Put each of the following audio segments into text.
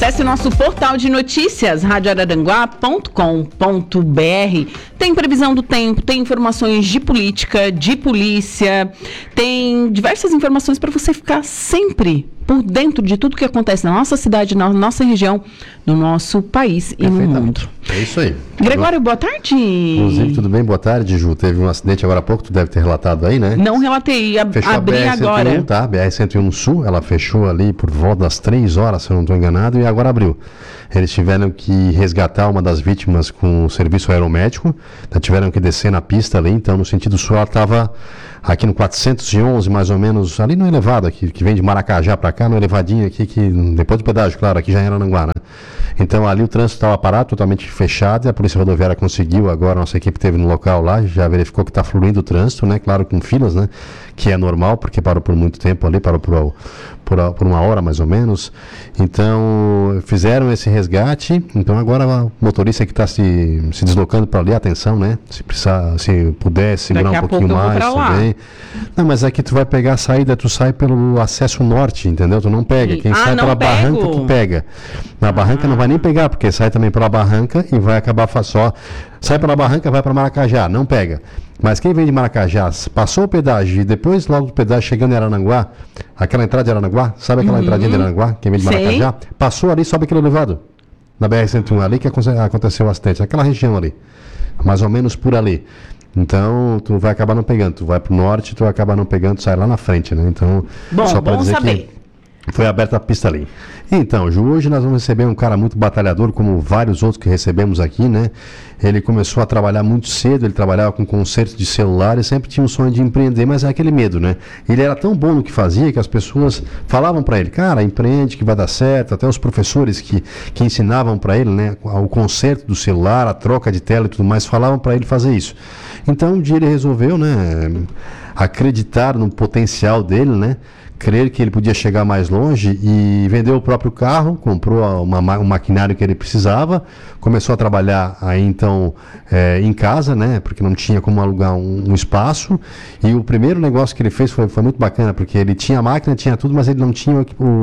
Acesse nosso portal de notícias, radioararanguá.com.br. Tem previsão do tempo, tem informações de política, de polícia, tem diversas informações para você ficar sempre por dentro de tudo que acontece na nossa cidade, na nossa região, no nosso país e no mundo. É isso aí. Gregório, boa tarde. Inclusive, tudo bem? Boa tarde, Ju. Teve um acidente agora há pouco, tu deve ter relatado aí, né? Não relatei, fechou abri a BR-101, agora. tá? BR-101 Sul, ela fechou ali por volta das 3 horas, se eu não estou enganado, e agora abriu. Eles tiveram que resgatar uma das vítimas com o serviço aeromédico, então tiveram que descer na pista ali, então no sentido sul ela estava aqui no 411, mais ou menos, ali no elevado aqui, que vem de Maracajá para cá, no elevadinho aqui, que depois do pedágio, claro, aqui já era Aranguá, né? Então ali o trânsito estava parado, totalmente fechado, e a Polícia Rodoviária conseguiu, agora nossa equipe esteve no local lá, já verificou que está fluindo o trânsito, né? Claro, com filas, né? Que é normal, porque parou por muito tempo ali, parou por uma hora mais ou menos. Então fizeram esse resgate, então agora o motorista que está se deslocando para ali, atenção, né? Se precisar, se puder segurar um pouquinho mais também. Não, mas aqui tu vai pegar a saída, tu sai pelo acesso norte, entendeu? Tu não pega, quem sai pela barranca tu pega. Na barranca não vai nem pegar, porque sai também pela barranca e vai acabar só. Sai pela barranca, vai para Maracajá, não pega. Mas quem vem de Maracajá, passou o pedágio e depois logo do pedágio chegando em Araranguá, aquela entrada de Araranguá, sabe aquela entradinha de Araranguá, quem vem de Maracajá, passou ali, sobe aquele elevado, na BR-101, ali que aconteceu o acidente, aquela região ali, mais ou menos por ali. Então, tu vai acabar não pegando, tu vai pro norte, tu vai acabar não pegando, tu sai lá na frente, né? Então, só para dizer saber. Que foi aberta a pista ali. Então, Ju, hoje nós vamos receber um cara muito batalhador, como vários outros que recebemos aqui, né? Ele começou a trabalhar muito cedo, ele trabalhava com conserto de celular e sempre tinha um sonho de empreender, mas é aquele medo, né? Ele era tão bom no que fazia que as pessoas falavam para ele, cara, empreende que vai dar certo, até os professores que ensinavam para ele, né, o conserto do celular, a troca de tela e tudo mais, falavam para ele fazer isso. Então, um dia ele resolveu, né, acreditar no potencial dele, né? Crer que ele podia chegar mais longe e vendeu o próprio carro, comprou um maquinário que ele precisava, começou a trabalhar aí então em casa, né, porque não tinha como alugar um espaço, e o primeiro negócio que ele fez foi muito bacana, porque ele tinha a máquina, tinha tudo, mas ele não tinha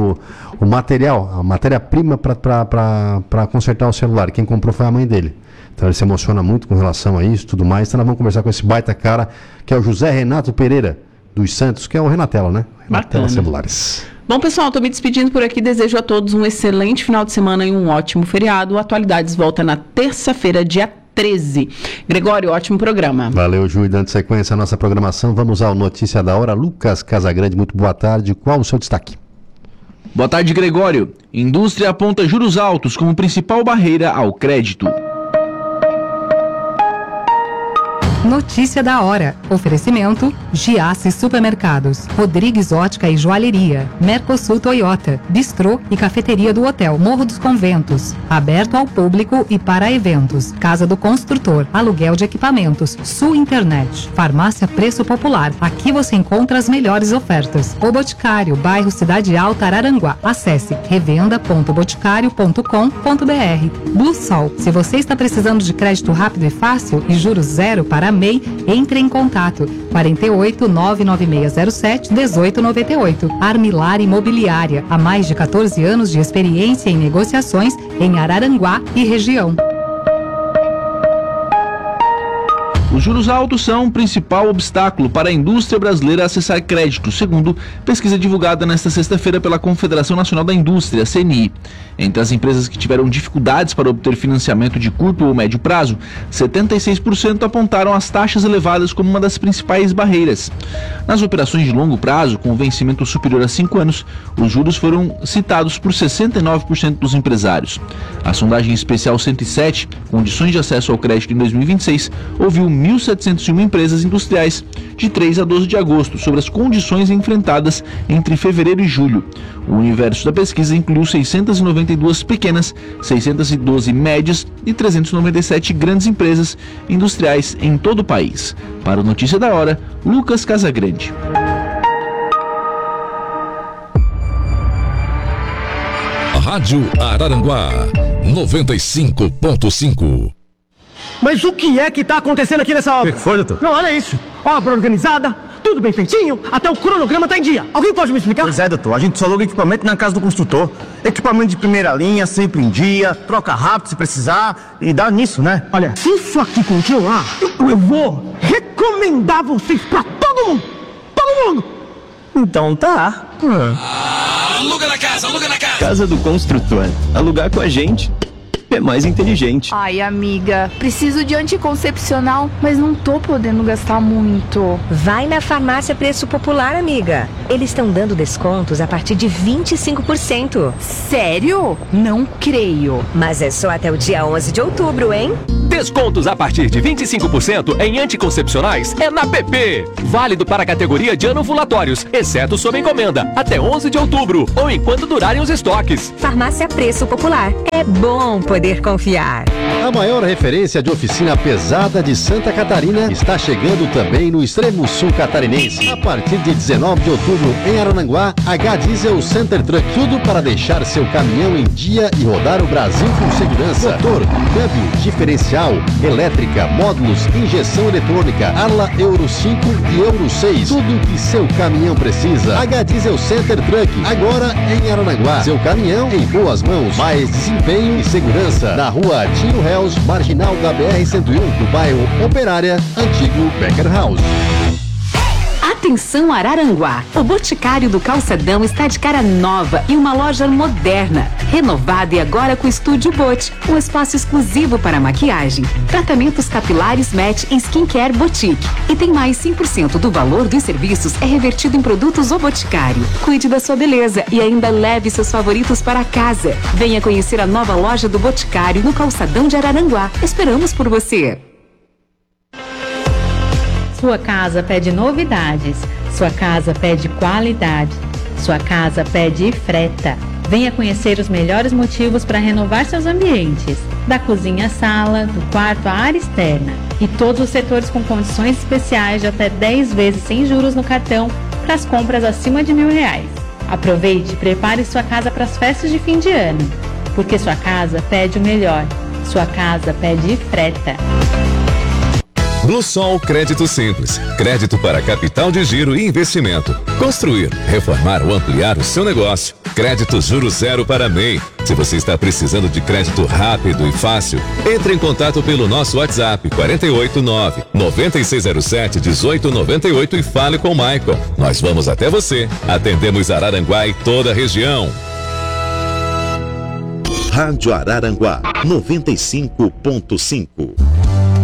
o material, a matéria-prima para consertar o celular. Quem comprou foi a mãe dele. Então ele se emociona muito com relação a isso, tudo mais. Então nós vamos conversar com esse baita cara, que é o José Renato Pereira dos Santos, que é o Renatella, né? Renatella Celulares. Bom, pessoal, estou me despedindo por aqui. Desejo a todos um excelente final de semana e um ótimo feriado. O Atualidades volta na terça-feira, dia 13. Gregório, ótimo programa. Valeu, Ju. E dando sequência à nossa programação, vamos ao Notícia da Hora. Lucas Casagrande, muito boa tarde. Qual o seu destaque? Boa tarde, Gregório. Indústria aponta juros altos como principal barreira ao crédito. Notícia da hora. Oferecimento: Giasse Supermercados, Rodrigues Ótica e Joalheria, Mercosul Toyota, Bistrô e Cafeteria do Hotel Morro dos Conventos. Aberto ao público e para eventos. Casa do Construtor, aluguel de equipamentos, Sul Internet. Farmácia Preço Popular. Aqui você encontra as melhores ofertas. O Boticário, bairro Cidade Alta, Araranguá. Acesse revenda.boticário.com.br. Blue Sol. Se você está precisando de crédito rápido e fácil e juros zero para MEI, entre em contato 48 99607 1898. Armilar Imobiliária, há mais de 14 anos de experiência em negociações em Araranguá e região. Os juros altos são o principal obstáculo para a indústria brasileira acessar crédito, segundo pesquisa divulgada nesta sexta-feira pela Confederação Nacional da Indústria, CNI. Entre as empresas que tiveram dificuldades para obter financiamento de curto ou médio prazo, 76% apontaram as taxas elevadas como uma das principais barreiras. Nas operações de longo prazo, com vencimento superior a 5 anos, os juros foram citados por 69% dos empresários. A sondagem especial 107, Condições de Acesso ao Crédito em 2026, ouviu 1.701 empresas industriais de 3 a 12 de agosto sobre as condições enfrentadas entre fevereiro e julho. O universo da pesquisa incluiu 692 pequenas, 612 médias e 397 grandes empresas industriais em todo o país. Para o Notícia da Hora, Lucas Casagrande. Rádio Araranguá 95.5. Mas o que é que tá acontecendo aqui nessa obra? O que foi, doutor? Não, olha isso. Obra organizada, tudo bem feitinho, até o cronograma tá em dia. Alguém pode me explicar? Pois é, doutor, a gente só aluga equipamento na casa do construtor. Equipamento de primeira linha, sempre em dia, troca rápido se precisar e dá nisso, né? Olha, se isso aqui continuar, eu vou recomendar vocês pra todo mundo. Todo mundo. Então tá. Aluga na casa, aluga na casa. Casa do Construtor. Alugar com a gente é mais inteligente. Ai, amiga, preciso de anticoncepcional, mas não tô podendo gastar muito. Vai na Farmácia Preço Popular, amiga. Eles estão dando descontos a partir de 25%. Sério? Não creio. Mas é só até o dia 11 de outubro, hein? Descontos a partir de 25% em anticoncepcionais é na PP. Válido para a categoria de anovulatórios, exceto sob encomenda, até 11 de outubro ou enquanto durarem os estoques. Farmácia Preço Popular. É bom poder confiar. A maior referência de oficina pesada de Santa Catarina está chegando também no extremo sul catarinense. A partir de 19 de outubro, em Arananguá, H-Diesel Center Truck. Tudo para deixar seu caminhão em dia e rodar o Brasil com segurança. Motor, câmbio, diferencial, elétrica, módulos, injeção eletrônica, Arla Euro 5 e Euro 6. Tudo que seu caminhão precisa. H-Diesel Center Truck, agora em Arananguá. Seu caminhão em boas mãos. Mais desempenho e segurança. Na rua Tinho Hells, marginal da BR-101, do bairro Operária, antigo Becker House. Atenção Araranguá! O Boticário do Calçadão está de cara nova e uma loja moderna, renovada e agora com Estúdio Bot, um espaço exclusivo para maquiagem, tratamentos capilares Match e Skincare Boutique. E tem mais 100% do valor dos serviços é revertido em produtos O Boticário. Cuide da sua beleza e ainda leve seus favoritos para casa. Venha conhecer a nova loja do Boticário no Calçadão de Araranguá. Esperamos por você! Sua casa pede novidades, sua casa pede qualidade, sua casa pede freta. Venha conhecer os melhores motivos para renovar seus ambientes, da cozinha à sala, do quarto à área externa, e todos os setores com condições especiais de até 10 vezes sem juros no cartão para as compras acima de R$1.000. Aproveite e prepare sua casa para as festas de fim de ano, porque sua casa pede o melhor, sua casa pede freta. Bluesol Crédito Simples. Crédito para capital de giro e investimento. Construir, reformar ou ampliar o seu negócio. Crédito juro zero para MEI. Se você está precisando de crédito rápido e fácil, entre em contato pelo nosso WhatsApp 489-9607-1898 e fale com o Michael. Nós vamos até você. Atendemos Araranguá e toda a região. Rádio Araranguá 95.5.